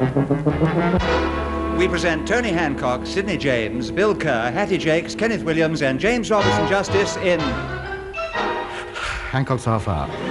We present Tony Hancock, Sidney James, Bill Kerr, Hattie Jakes, Kenneth Williams and James Robinson Justice in Hancock's Half Hour.